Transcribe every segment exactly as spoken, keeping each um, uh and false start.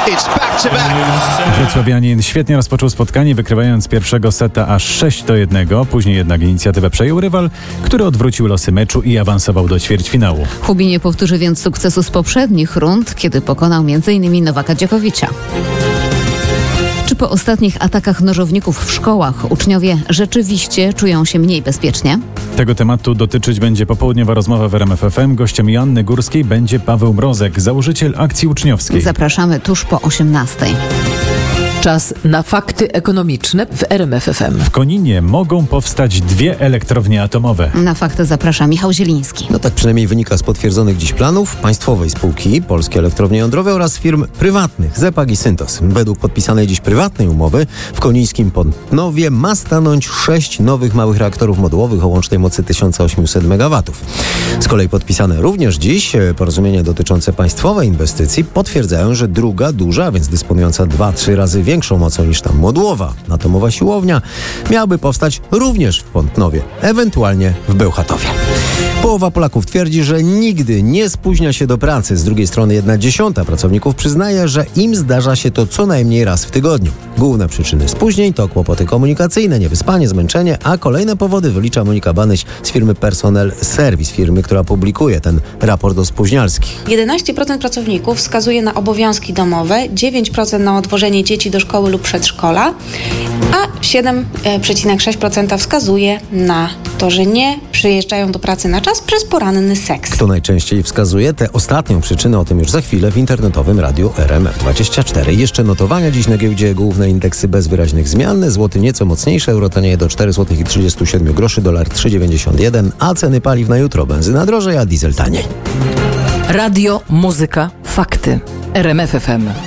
Wrocławianin świetnie rozpoczął spotkanie, wykrywając pierwszego seta aż sześć do jednego. Później jednak inicjatywę przejął rywal, który odwrócił losy meczu i awansował do ćwierćfinału. Hubi nie powtórzy więc sukcesu z poprzednich rund, kiedy pokonał między innymi Nowaka Dżokowicza. Czy po ostatnich atakach nożowników w szkołach uczniowie rzeczywiście czują się mniej bezpiecznie? Tego tematu dotyczyć będzie popołudniowa rozmowa w R M F F M. Gościem Joanny Górskiej będzie Paweł Mrozek, założyciel Akcji Uczniowskiej. Zapraszamy tuż po osiemnastej. Czas na fakty ekonomiczne w R M F F M. W Koninie mogą powstać dwie elektrownie atomowe. Na fakty zaprasza Michał Zieliński. No tak przynajmniej wynika z potwierdzonych dziś planów państwowej spółki Polskie Elektrownie Jądrowe oraz firm prywatnych ZE-PAK i Syntos. Według podpisanej dziś prywatnej umowy w konińskim Pątnowie ma stanąć sześć nowych małych reaktorów modułowych o łącznej mocy tysiąc osiemset megawatów. Z kolei podpisane również dziś porozumienia dotyczące państwowej inwestycji potwierdzają, że druga duża, a więc dysponująca dwa trzy razy większą mocą niż ta modułowa atomowa siłownia miałaby powstać również w Pątnowie, ewentualnie w Bełchatowie. Połowa Polaków twierdzi, że nigdy nie spóźnia się do pracy. Z drugiej strony jedna dziesiąta pracowników przyznaje, że im zdarza się to co najmniej raz w tygodniu. Główne przyczyny spóźnień to kłopoty komunikacyjne, niewyspanie, zmęczenie, a kolejne powody wylicza Monika Banyś z firmy Personel Service, firmy, która publikuje ten raport o spóźnialskich. jedenaście procent pracowników wskazuje na obowiązki domowe, dziewięć procent na odwożenie dzieci do szkoły lub przedszkola, a siedem przecinek sześć procent wskazuje na to, że nie przyjeżdżają do pracy na czas przez poranny seks. Kto najczęściej wskazuje tę ostatnią przyczynę, o tym już za chwilę w internetowym radiu R M F dwadzieścia cztery. Jeszcze notowania dziś na giełdzie, główne indeksy bez wyraźnych zmian. Złoty nieco mocniejszy, euro tanieje do cztery złote trzydzieści siedem groszy, dolar trzy dziewięćdziesiąt jeden, a ceny paliw na jutro: benzyna drożej, a diesel taniej. Radio, muzyka, fakty. R M F F M.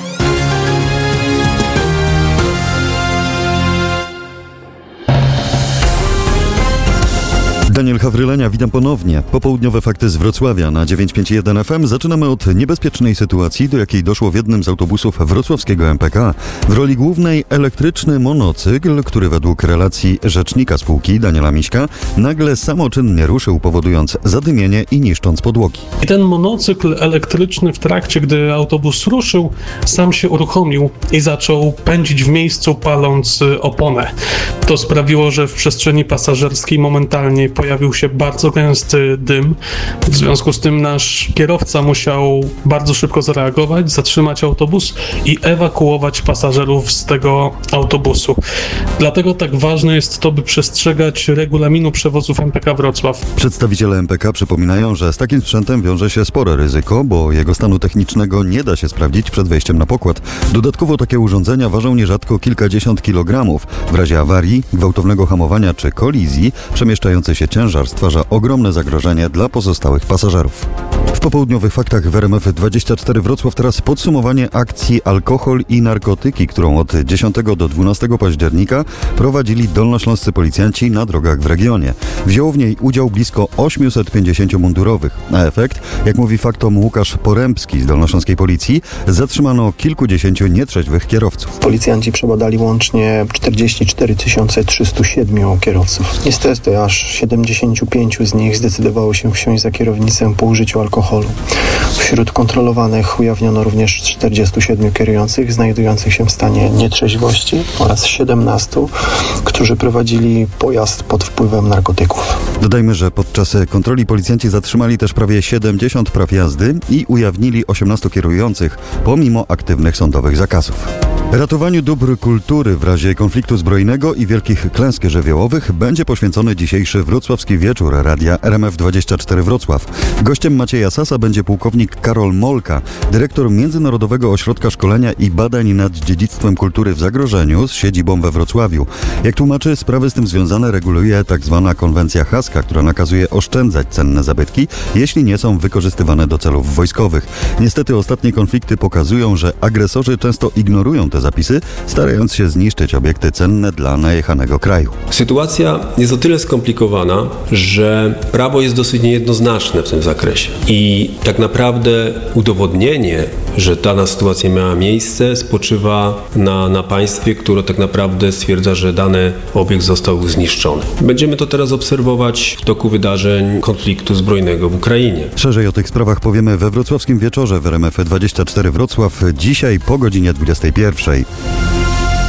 Daniel Hawrylenia, witam ponownie. Popołudniowe fakty z Wrocławia na dziewięć pięć jeden F M. Zaczynamy od niebezpiecznej sytuacji, do jakiej doszło w jednym z autobusów wrocławskiego M P K. W roli głównej elektryczny monocykl, który według relacji rzecznika spółki Daniela Miśka nagle samoczynnie ruszył, powodując zadymienie i niszcząc podłogi. I ten monocykl elektryczny w trakcie, gdy autobus ruszył, sam się uruchomił i zaczął pędzić w miejscu, paląc oponę. To sprawiło, że w przestrzeni pasażerskiej momentalnie pojawił się bardzo gęsty dym. W związku z tym nasz kierowca musiał bardzo szybko zareagować, zatrzymać autobus i ewakuować pasażerów z tego autobusu. Dlatego tak ważne jest to, by przestrzegać regulaminu przewozów M P K Wrocław. Przedstawiciele M P K przypominają, że z takim sprzętem wiąże się spore ryzyko, bo jego stanu technicznego nie da się sprawdzić przed wejściem na pokład. Dodatkowo takie urządzenia ważą nierzadko kilkadziesiąt kilogramów. W razie awarii, gwałtownego hamowania czy kolizji przemieszczający się ciężar stwarza ogromne zagrożenie dla pozostałych pasażerów. W popołudniowych faktach w R M F dwadzieścia cztery Wrocław teraz podsumowanie akcji Alkohol i narkotyki, którą od dziesiątego do dwunastego października prowadzili dolnośląscy policjanci na drogach w regionie. Wzięło w niej udział blisko osiemset pięćdziesięciu mundurowych. A efekt, jak mówi faktom Łukasz Porębski z dolnośląskiej policji, zatrzymano kilkudziesięciu nietrzeźwych kierowców. Policjanci przebadali łącznie czterdzieści cztery tysiące trzysta siedem kierowców. Niestety aż siedemdziesiąt pięć z nich zdecydowało się wsiąść za kierownicę po użyciu alkoholu. Wśród kontrolowanych ujawniono również czterdziestu siedmiu kierujących znajdujących się w stanie nietrzeźwości oraz siedemnastu, którzy prowadzili pojazd pod wpływem narkotyków. Dodajmy, że podczas kontroli policjanci zatrzymali też prawie siedemdziesiąt praw jazdy i ujawnili osiemnastu kierujących, pomimo aktywnych sądowych zakazów. Ratowaniu dóbr kultury w razie konfliktu zbrojnego i wielkich klęsk żywiołowych będzie poświęcony dzisiejszy wrocławski wieczór Radia R M F dwadzieścia cztery Wrocław. Gościem Macieja Sasa będzie pułkownik Karol Molka, dyrektor Międzynarodowego Ośrodka Szkolenia i Badań nad Dziedzictwem Kultury w Zagrożeniu z siedzibą we Wrocławiu. Jak tłumaczy, sprawy z tym związane reguluje tzw. konwencja haska, która nakazuje oszczędzać cenne zabytki, jeśli nie są wykorzystywane do celów wojskowych. Niestety ostatnie konflikty pokazują, że agresorzy często ignorują te nowe zapisy, starając się zniszczyć obiekty cenne dla najechanego kraju. Sytuacja jest o tyle skomplikowana, że prawo jest dosyć niejednoznaczne w tym zakresie. I tak naprawdę udowodnienie, że dana sytuacja miała miejsce, spoczywa na, na państwie, które tak naprawdę stwierdza, że dany obiekt został zniszczony. Będziemy to teraz obserwować w toku wydarzeń konfliktu zbrojnego w Ukrainie. Szerzej o tych sprawach powiemy we wrocławskim wieczorze w R M F dwadzieścia cztery Wrocław, dzisiaj po godzinie dwudziestej pierwszej.